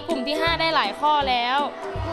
กลุ่มที่5ได้หลายข้อแล้ว